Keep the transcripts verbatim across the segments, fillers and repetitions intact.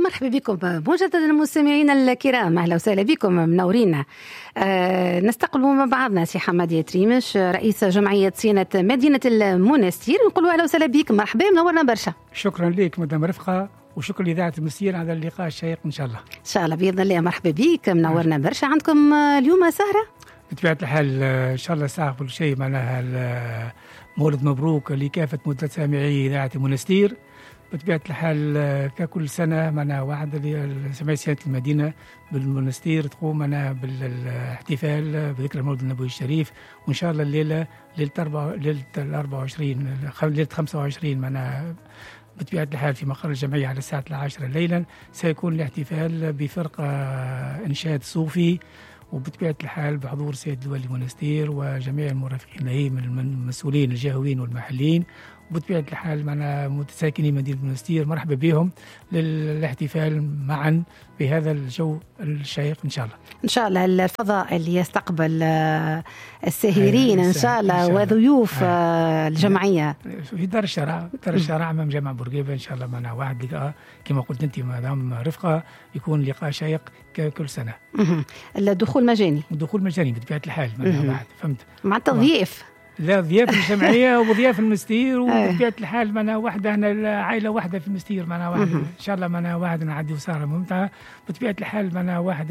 مرحبا بكم مجددا مستمعينا الكرام، اهلا وسهلا بكم منورينا. أه نستقبل مع بعضنا سي حماد يتريمش رئيس جمعيه صيانه مدينه المنستير، ونقول اهلا وسهلا بك، مرحبا منورنا برشا. شكرا لك مدام رفقه، وشكرا لإذاعة المنستير على اللقاء الشيق إن شاء الله. إن شاء الله بإذن الله، مرحبا بك منورنا برشا. عندكم اليوم سهرة بطبيعة الحال إن شاء الله ساعة كل شيء، معناها مولد مبروك لكافة مدة سامعي إذاعة المنستير. بطبيعة الحال ككل سنة معناها واحد جمعية صيانة المدينة بالمنستير تقوم معناها بالاحتفال بذكرى مولد النبوي الشريف، وإن شاء الله الليلة ليلة أربعة ليلة الأربعة وعشرين ليلة خمسة وعشرين معناها بطبيعة الحال في مقر الجمعية على الساعة العاشرة ليلا سيكون الاحتفال بفرقة إنشاد صوفي، وبطبيعة الحال بحضور سيد لواء المنستير وجميع المرافقين له من المسؤولين الجهويين والمحليين، وبطبيعة الحال معنا متساكني مدينة المنستير مرحبا بهم للاحتفال معا بهذا الجو الشيق إن شاء الله. إن شاء الله الفضاء اللي يستقبل الساهرين إن شاء الله وضيوف الجمعية في دار الشرع دار الشرع أمام جامع بورقيبة إن شاء الله. معنا واحد لقاء كما قلت أنت مدام رفقة، يكون لقاء شيق كل سنة. الدخول مجاني. الدخول مجاني بطبيعة الحال معنا واحد فهمت مع التضييف. لا ضياف الجمعيه وضياف المنستير وبطبيعه الحال معنا واحده، احنا عائله واحده في المنستير معنا واحد ان شاء الله معنا واحد نعدي وسهره ممتعه بطبيعه الحال. معنا واحد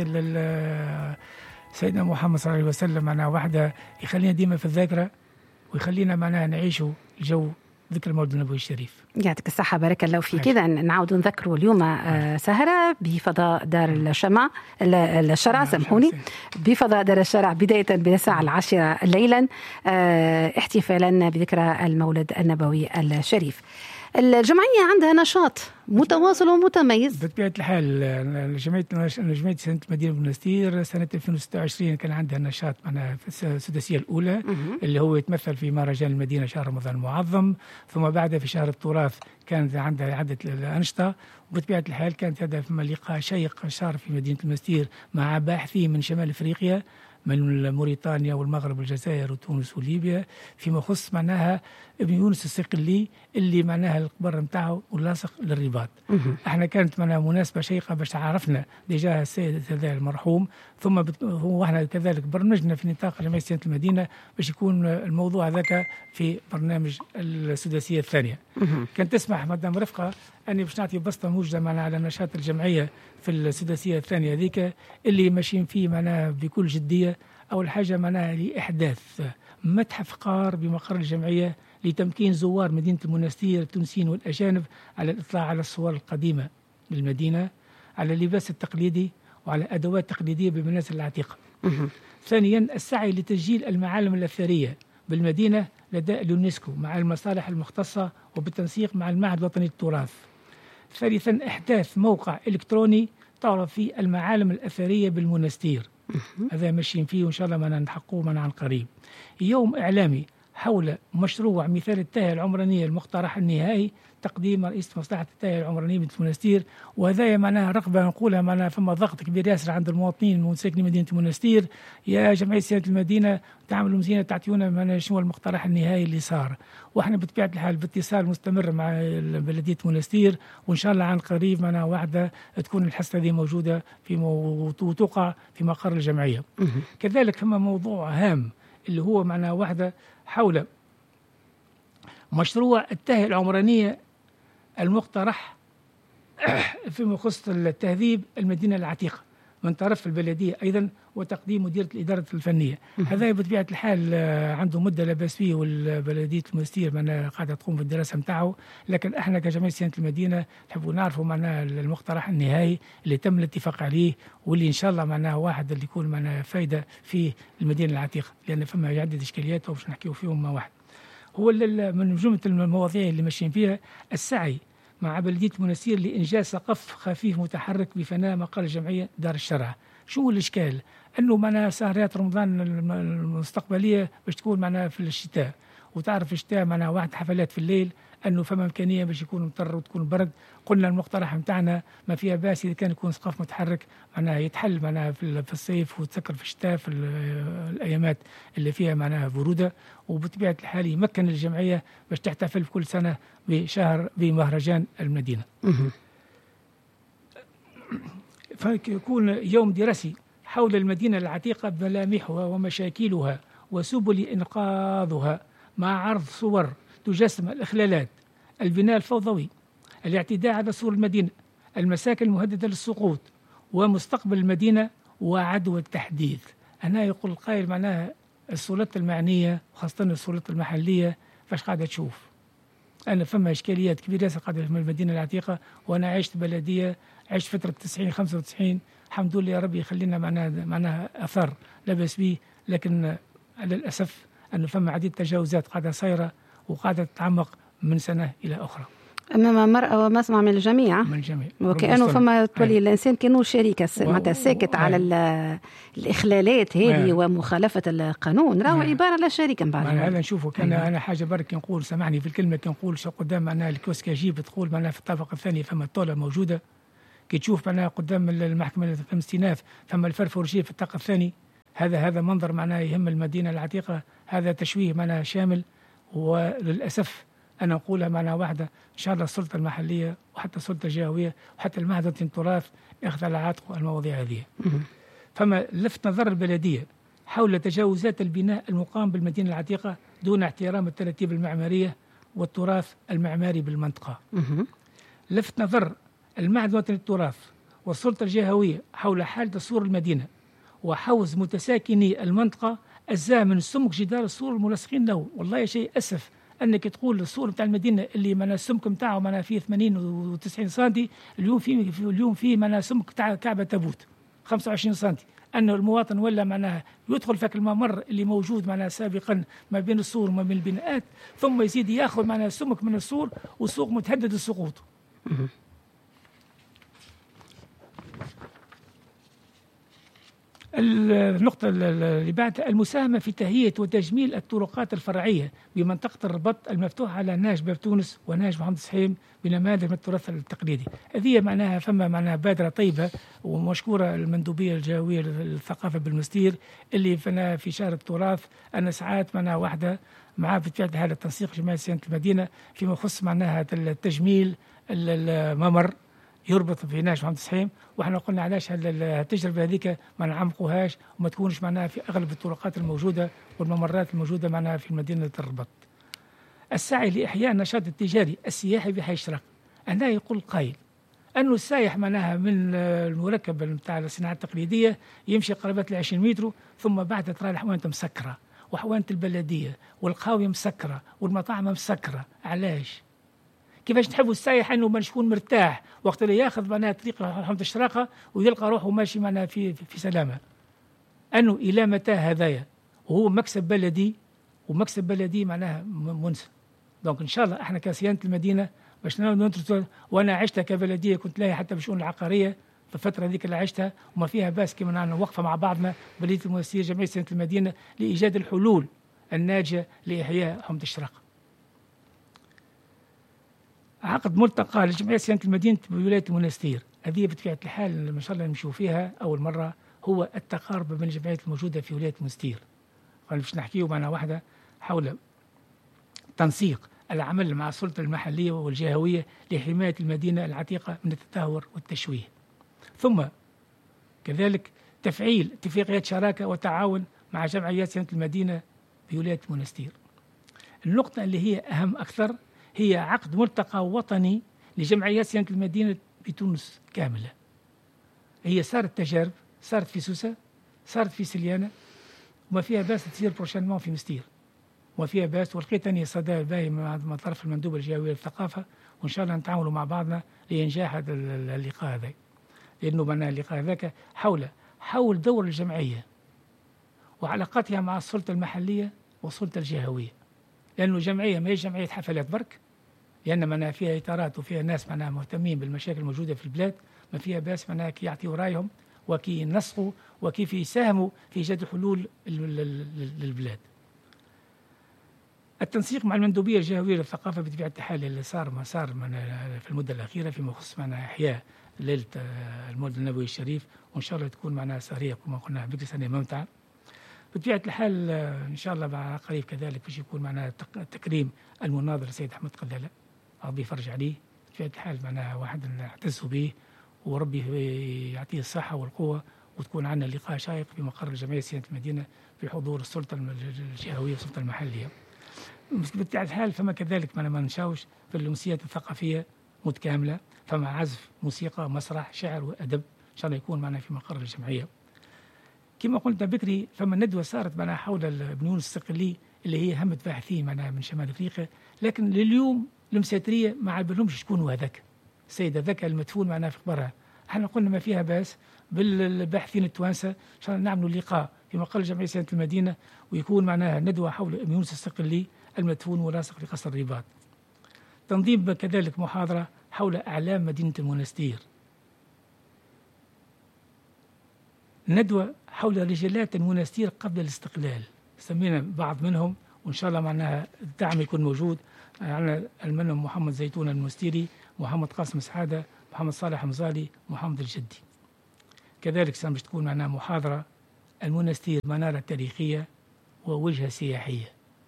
سيدنا محمد صلى الله عليه وسلم معنا واحده يخلينا ديما في الذاكره ويخلينا معنا نعيشوا الجو ذكر مولد النبوي الشريف. يعطيك الصحة بارك الله فيك. كذا نعاود نذكروا اليوم آه سهرة بفضاء دار الشمع الشرع سامحوني بفضاء دار الشرع بداية بالساعة العاشرة ليلا آه احتفالا بذكرى المولد النبوي الشريف. الجمعية عندها نشاط متواصل ومتميز بطبيعة الحال. جمعية جمعية صيانة مدينة المنستير سنة ألفين وستة وعشرين كان عندها نشاط معنا في السداسية الأولى اللي هو يتمثل في مهرجان المدينة شهر رمضان المعظم، ثم بعدها في شهر التراث كانت عندها عدة الأنشطة، وبطبيعة الحال كانت هذا في لقاء شيق صار في مدينة المنستير مع باحثين من شمال أفريقيا من موريتانيا والمغرب والجزائر وتونس وليبيا فيما يخص معناها ابن يونس الصقلي اللي معناها القبر نتاعو ولاصق للرباط. احنا كانت معناها مناسبه شيقه باش عرفنا ديجا السيد هذا المرحوم، ثم هو احنا كذلك برنامجنا في نطاق جمعيه صيانه المدينه باش يكون الموضوع هذاك في برنامج السداسيه الثانيه. كانت تسمح مدام رفقه اني باش نعطي بسطه موجزه معنا على نشاط الجمعيه في السداسيه الثانيه هذيك اللي ماشيين فيه معناها بكل جديه. اول حاجه معناها لاحداث متحف قار بمقر الجمعيه لتمكين زوار مدينه المنستير التونسيين والاجانب على الاطلاع على الصور القديمه للمدينه، على اللباس التقليدي وعلى ادوات تقليديه بالمنازل العتيقه. ثانيا السعي لتسجيل المعالم الاثريه بالمدينه لدى اليونسكو مع المصالح المختصه وبالتنسيق مع المعهد الوطني للتراث. ثالثا احداث موقع الكتروني تعرض فيه المعالم الاثريه بالمنستير، هذا ماشيين فيه وان شاء الله ما نحققوه من عن قريب. يوم اعلامي حول مشروع مثال التاهية العمرانية المقترح النهائي تقديم رئيس مصلحة التاهية العمرانية بالمنستير، وهذا معناها رغبة نقولها معناها فما ضغط كبير ياسر عند المواطنين المساكنين مدينة المنستير. يا جمعية صيانة المدينة تعملوا مزيانة تعطيونا معناها شنو المقترح النهائي اللي صار، واحنا بطبيعة الحال باتصال مستمر مع بلدية المنستير وإن شاء الله عن قريب معناها واحدة تكون الحصة هذه موجودة في وتوقع في مقر الجمعية. كذلك فما موضوع هام اللي هو معناها واحدة حول مشروع التاهية العمرانية المقترح فيما يخص التهذيب المدينة العتيقة من طرف البلدية أيضا وتقديم مديرية الإدارة الفنية. هذا بطبيعة الحال عنده مدة لا بأس فيه والبلدية المنستير معناها قاعدة تقوم بالدراسة نتاعو، لكن احنا كجمعية صيانة المدينة نحبوا نعرفوا معناها المقترح النهائي اللي تم الاتفاق عليه واللي إن شاء الله معناها واحد اللي يكون معناها فايدة في المدينة العتيقة، لأن فما عدة إشكاليات وباش نحكيو فيهم مع واحد. هو من جملة المواضيع اللي ماشيين فيها السعي مع بلدية المنستير لإنجاز سقف خفيف متحرك بفناء مقر الجمعية دار الشرع. شو الإشكال؟ أنه معنا سهرات رمضان المستقبلية باش تكون معنا في الشتاء، وتعرف في الشتاء معنا واحد حفلات في الليل أنه فما إمكانية باش يكون مطر وتكون برد. قلنا المقترح متاعنا ما فيها باس إذا كان يكون سقف متحرك معناها يتحل معناها في الصيف وتسكر في الشتاء في الأيامات اللي فيها معناها برودة، وبطبيعة الحال يمكن الجمعية باش تحتفل كل سنة بشهر بمهرجان المدينة. فيكون يوم دراسي حول المدينة العتيقة بملامحها ومشاكلها وسبل إنقاذها، مع عرض صور تجسم الإخلالات، البناء الفوضوي، الاعتداء على سور المدينة، المساكن المهددة للسقوط، ومستقبل المدينة وعدوى التحديث. أنا يقول القائل معناها السلطة المعنية وخاصة السلطة المحلية فاش قاعدة تشوف. أنا فما إشكاليات كبيرة قاعدة في المدينة العتيقة، وأنا عشت بلدية، عشت فترة تسعين خمسة وتسعين، الحمد لله يا ربي يخلينا معناها معناها أثر لا بأس به، لكن للأسف أنه فما عديد تجاوزات قاعدة صايرة وقاعدة تتعمق من سنة إلى أخرى أمام مرأة ومسمع من الجميع، من الجميع، وكأنه فما تولي الإنسان كأنه شريك معناتها ساكت على الإخلالات هذه ومخالفة القانون، راهو عبارة لا شريك بعد. هذا نشوفه كان أنا حاجة برك نقول، سامحني في الكلمة، كي نقول شو قدام معناها الكوسكاجيب تقول معناها في الطابق الثاني فما الطاولة موجودة، كي تشوف معناها قدام المحكمة الاستئناف فما الفرفورجي في الطابق الثاني. هذا هذا منظر معناه يهم المدينة العتيقة، هذا تشويه معناه شامل. وللأسف أنا أقولها معناها واحدة، إن شاء الله السلطة المحلية وحتى السلطة الجهوية وحتى المعهد التراث يأخذ على عاتقه المواضيع هذه. فما لفت نظر البلدية حول تجاوزات البناء المقام بالمدينة العتيقة دون احترام التراتيب المعمارية والتراث المعماري بالمنطقة. لفت نظر المعهد الوطني للتراث والسلطة الجهوية حول حالة سور المدينة وحوز متساكني المنطقة أجزاء من سمك جدار السور الملصقين له. والله شيء أسف أنك تقول السور بتاع المدينة اللي من السمك بتاعه من فيه ثمانين وتسعين سنتي، اليوم فيه اليوم فيه من سمك بتاع كعبة تابوت خمسة وعشرين سنتي، أنه المواطن ولا معناها يدخل في الممر اللي موجود معناها سابقا ما بين السور وما بين البناءات، ثم يزيد ياخذ معناها سمك من السور والسوق متهدد السقوط. النقطة اللي بعدها المساهمة في تهيئة وتجميل الطرقات الفرعية بمنطقة الربط المفتوح على نهج باب تونس ونهج محمد سحيم بنماذج من التراث التقليدي. هذه معناها فما معناها بادرة طيبة ومشكورة المندوبية الجهوية للثقافة بالمستير اللي فنا في شهر التراث. أنا ساعات معناها واحدة مع بطبيعة الحال التنسيق جمعية صيانة المدينة فيما يخص معناها التجميل الممر يربط في نهج محمد سحيم، واحنا قلنا علاش التجربه هذيك ما نعمقوهاش وما تكونش معناها في اغلب الطرقات الموجوده والممرات الموجوده معناها في مدينه الرباط. السعي لاحياء النشاط التجاري السياحي بحي الشرق. هنا يقول قائل انه السايح معناها من المركب نتاع الصناعه التقليديه يمشي قرابه ال عشرين متر، ثم بعد ترى الحوانت مسكره وحوانت البلديه والقهاوي مسكره والمطاعم مسكره. علاش؟ كيفاش تحبوا السايح انه باش يكون مرتاح وقت اللي ياخذ معناها طريق حمد الشراقه ويلقى روحه ماشي معناها في في سلامه. انه الى متى هذايا؟ وهو مكسب بلدي ومكسب بلدي معناها منسى. دونك ان شاء الله احنا كصيانه المدينه باش ننتظر. وانا عشتها كبلديه كنت لاهي حتى بالشؤون العقاريه في الفتره هذيك اللي عشتها وما فيها باس كما نوقفه مع بعضنا بلديه المنستير جمعيه صيانه المدينه لايجاد الحلول الناجيه لاحياء حمد الشراقه. عقد ملتقى لجمعية صيانة المدينة بولاية المنستير. هذه بطبيعة الحال ما شاء الله نمشوا فيها أول مرة، هو التقارب بين الجمعيات الموجودة في ولاية المنستير. باش نحكيه معنا واحدة حول تنسيق العمل مع السلطة المحلية والجهوية لحماية المدينة العتيقة من التدهور والتشويه. ثم كذلك تفعيل اتفاقيات شراكة وتعاون مع جمعيات صيانة المدينة في ولاية المنستير. النقطة اللي هي أهم أكثر هي عقد ملتقى وطني لجمعيات صيانة المدينة بتونس كاملة. هي صارت تجارب، صارت في سوسة، صارت في سليانة، وما فيها باس تصير بروشانمون في مستير، وما فيها باس. ولقيت أني صدى باهي من طرف المندوبة الجهوية للثقافة، وإن شاء الله نتعاونوا مع بعضنا لإنجاح هذا اللقاء هذا، لأنه معناه اللقاء هذاك حول حول دور الجمعية وعلاقاتها مع السلطة المحلية والسلطة الجهوية. لأنه جمعية ما هي جمعية حفلات برك، لأن معناها فيها إطارات وفيها ناس معناها مهتمين بالمشاكل الموجودة في البلاد، ما فيها باس معناها كي يعطيوا رأيهم وكي ينسقوا وكيف يساهموا في إيجاد حلول للبلاد. التنسيق مع المندوبية الجهوية للثقافة بطبيعة الحال اللي صار ما صار في المدة الأخيرة فيما يخص معناها إحياء ليلة المولد النبوي الشريف، وإن شاء الله تكون معناها سهرية كما قلنا بكرة سنة ممتعة. بطبيعة الحال إن شاء الله بعد قريب كذلك باش يكون معنا تكريم المناظر السيد أحمد قذالة، ربي يفرج عليه. بطبيعة الحال معناها واحد نعتز به وربي يعطيه الصحة والقوة، وتكون عندنا لقاء شائق في مقر الجمعية سيادة المدينة في حضور السلطة الجهوية والسلطة المحلية. بطبيعة الحال فما كذلك ما نشاوش في الأمسيات الثقافية متكاملة، فما عزف موسيقى مسرح شعر وأدب إن شاء الله يكون معنا في مقر الجمعية. كما قلت بكري فما ندوة صارت معنا حول البنيون الاستقلالية اللي هي همة باحثين معنا من شمال أفريقيا، لكن لليوم المساترية ما عبرهمش شكون هذاك السيد هذاك المدفون معنا في قبرها. احنا قلنا ما فيها باس بالباحثين التوانسة إن شاء الله نعملوا لقاء في مقر الجمعية سيادة المدينة، ويكون معناها ندوة حول البنيون الاستقلالية المدفون ولاصق لقصر الرباط. تنظيم كذلك محاضرة حول أعلام مدينة المنستير. ندوة حول رجالات المنستير قبل الاستقلال، سمينا بعض منهم وإن شاء الله معناها الدعم يكون موجود. عندنا المنهم محمد زيتون المنستيري، محمد قاسم سعادة، محمد صالح مزالي، محمد الجدي. كذلك سامش تكون معنا محاضرة المنستير منارة تاريخية ووجهة سياحية.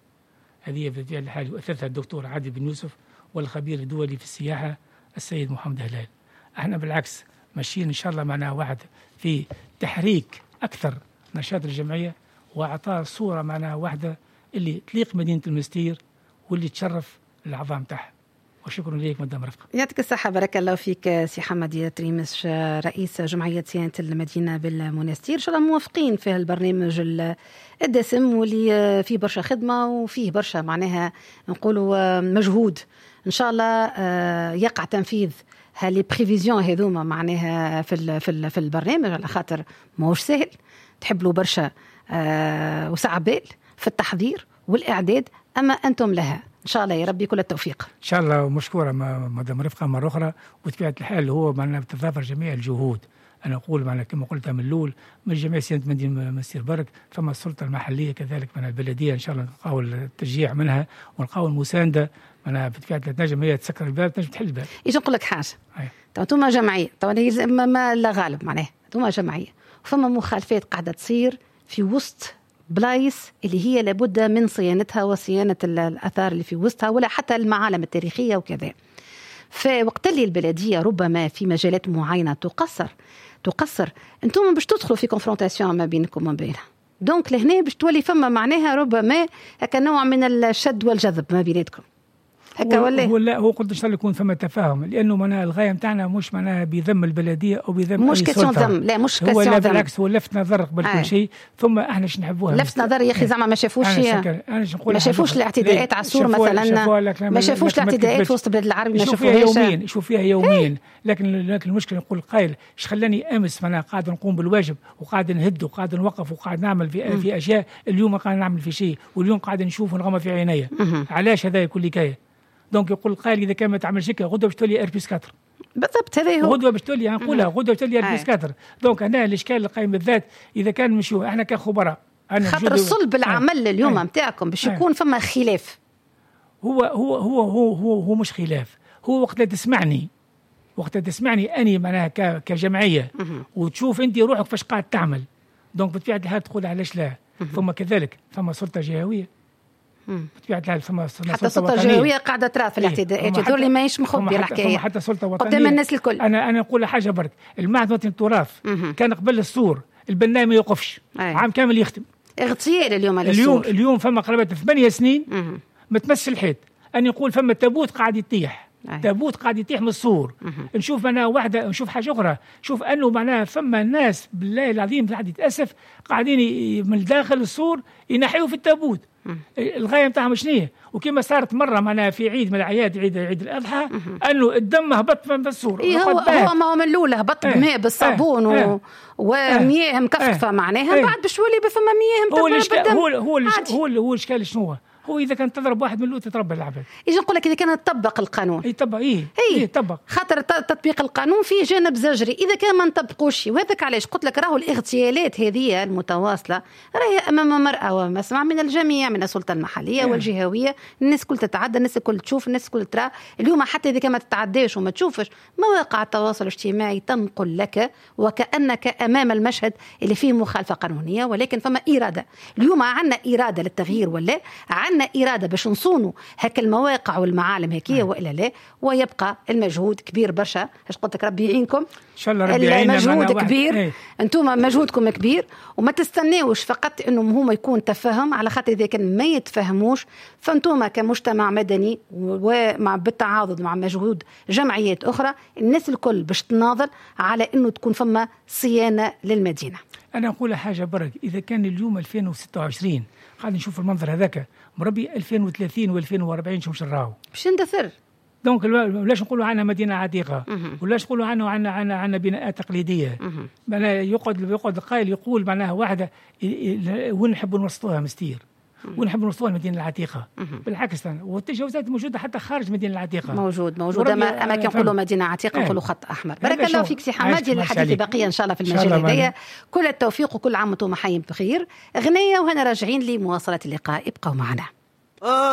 هذه بطبيعة الحال يؤثرها الدكتور عادل بن يوسف والخبير الدولي في السياحة السيد محمد هلال. احنا بالعكس ماشيين ان شاء الله معنا واحد في تحريك اكثر نشاط الجمعية، واعطاء صورة معناها واحدة اللي تليق مدينة المنستير واللي تشرف الاعضاء نتاعها. وشكرا لك مدام رفقة. يعطيك الصحة، بارك الله فيك سي حمد تريمش رئيس جمعية صيانة المدينة بالمنستير. إن شاء الله موافقين في البرنامج الدسم واللي فيه برشا خدمة وفيه برشا معناها نقولوا مجهود. إن شاء الله يقع تنفيذ هالي بريفيزيون هذوما معناها في في في البرنامج، على خاطر ماهوش سهل، تحب له برشا وسعبال في التحضير والإعداد، أما أنتم لها إن شاء الله يا ربي كل التوفيق. إن شاء الله ومشكورة مدام رفقة مرة أخرى. وبطبيعة الحال هو معنا بتتضافر جميع الجهود. أنا أقول معنا كما قلت من الأول من جميع سيادة مدينة منستير برك، فما السلطة المحلية كذلك من البلدية إن شاء الله نحاول التشجيع منها ونحاول المساندة منها. بطبيعة تنجم هي تسكر الباب تنجم تحل الباب. يجي نقول لك حاجة، أنتم جمعية طبعا ما لا غالب معناها أنتم جمعية، وفما مخالفات قاعدة تصير في وسط بلايص اللي هي لابد من صيانتها وصيانة الأثار اللي في وسطها ولا حتى المعالم التاريخية وكذا. فوقت اللي البلدية ربما في مجالات معينة تقصر تقصر انتم باش تدخلوا في كونفرونتاسيون ما بينكم وما بينها، دونك لهنا باش تولي فما معناها ربما هكا نوع من الشد والجذب ما بيناتكم هكا ولا هو لا هو قلت ان شاء الله يكون فما تفاهم، لانه معناها الغايه نتاعنا مش معناها بذم البلديه او بذم مش كاسيون ذم، لا مش كاسيون ذم، هو لا بالعكس هو لفت نظر قبل كل شيء. ثم احنا اش نحبوها لفت نظر يا اخي زعما ما شافوش ما شافوش الاعتداءات على السور مثلا، ما شافوش الاعتداءات في وسط بلاد العربي، ما شافوهاش يوميا يشوف فيها يوميا. لكن لكن المشكله نقول قايل ايش خلاني امس معناها قاعد نقوم بالواجب وقاعد نهد وقاعد نوقف وقاعد نعمل في في اشياء، اليوم قاعد نعمل في شيء واليوم قاعد نشوف ونغمى في عينيا. علاش هذا كل كايه؟ دونك يقول قال اذا كان ما تعمل شيء غدوه باش تولي ار بلس أربعة بالضبط. هذا هو غدوه باش تولي نقولها غدوه باش تولي ار بلس أربعة. دونك هنا الاشكال القائم بالذات اذا كان مشيو احنا كخبراء خاطر صلب العمل اليوم نتاعكم باش يكون فما خلاف. هو هو هو هو هو, هو مش خلاف، هو وقت لا تسمعني وقت لا تسمعني اني معناها كجمعيه وتشوف انت روحك فاش قاعد تعمل، دونك بطبيعه الحال تقول علاش لا. ثم كذلك فما سلطه جهويه بطبيعة الحال، فما حتى السلطة الجهوية قاعدة ترى في الاعتداءات يدور لي ماهيش مخبي الحكاية حتى سلطة وطنية قدام الناس الكل. أنا أنا نقول حاجة برك، المعهد الوطني للتراث كان قبل السور البناء ما يوقفش أي. عام كامل يخدم اغتيال اليوم على اليوم السور. اليوم فما قرابة ثمانية سنين ما تمس الحيط، أن يقول فما تابوت قاعد يطيح أي. تابوت قاعد يطيح من السور. نشوف معناها واحدة نشوف حاجة أخرى، شوف أنه معناها فما ناس بالله العظيم قاعد يتأسف قاعدين من داخل السور ينحيوا في التابوت. الغايه نتاعهم شنو؟ وكما صارت مره معنا في عيد من الاعياد عيد عيد الاضحى انه الدم هبط من السور. إيه هو هو ما هو من الاول هبط بماء بالصابون و... ومياه مكففه معناها بعد باش تولي بفما مياه هو الاشكال هو هو هو هو الاشكال شنو هو اذا كان تضرب واحد من الاول تتربى العباد. يجي نقول لك اذا كان تطبق القانون يطبق ايه ايه طبق، خاطر تطبيق القانون فيه جانب زجري، اذا كان ما نطبقوش وهذاك علاش قلت لك راهو الاغتيالات هذه المتواصله راهي امام مرأة ومسمع من الجميع، من السلطه المحليه yeah. والجهويه، الناس كل تتعدى، الناس الكل تشوف، الناس الكل ترى. اليوم حتى اذا كان ما تتعداش وما تشوفش مواقع التواصل الاجتماعي تنقل لك وكانك امام المشهد اللي فيه مخالفه قانونيه، ولكن فما اراده. اليوم عندنا اراده للتغيير ولا عندنا عندنا إرادة باش نصونوا هك المواقع والمعالم هكية وإلا لا، ويبقى المجهود كبير برشا. اش قلت لك ربي يعينكم ان شاء الله، ربي يعيننا. المجهود كبير، ايه. انتم مجهودكم كبير، وما تستناوش فقط انهم هما يكون تفهم، على خاطر اذا كان ما يتفهموش فانتم كمجتمع مدني ومع بالتعاضد مع مجهود جمعيات اخرى الناس الكل باش تناضل على انه تكون فما صيانه للمدينه. انا نقول حاجه برك، اذا كان اليوم ألفين وستة وعشرين قاعد نشوف المنظر هذاك، مربي ألفين وثلاثين وألفين وأربعين شو مش نراو باش ندثر. دونك لاش نقولوا عنها مدينه عتيقه، ولاش نقولوا عنها عنا عنا عنا بناءات تقليديه. معناها يقعد يقعد القائل يقول معناها واحده وين نحبوا نوصلوها مستير، ونحب نوصلوها المدينه العتيقه. بالعكس، والتجاوزات موجوده حتى خارج المدينه العتيقه، موجود موجود اما اما كي نقولوا مدينه عتيقه نقولوا خط احمر. بارك الله فيك سي حمادي، الحديث بقيه ان شاء الله في المجال هذايا. كل التوفيق وكل عام وانتم حيين بخير. اغنيه وهنا راجعين لمواصله اللقاء، ابقوا معنا.